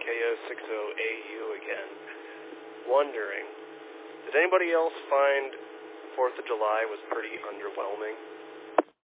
KO60AU again, wondering, did anybody else find 4th of July was pretty underwhelming?